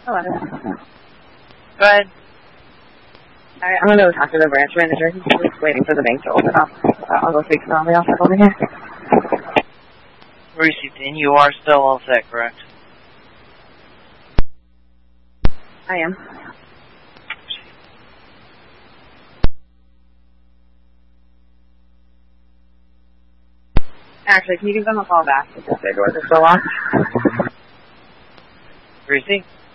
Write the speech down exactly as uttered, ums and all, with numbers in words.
Hello. Go ahead. All right, I'm going to go talk to the branch manager. He's just waiting for the bank to open up. Uh, I'll go speak to somebody else over here. Reese, and you are still all set, correct? I am. Actually, can you give them a call back because their doors are still locked? Reese?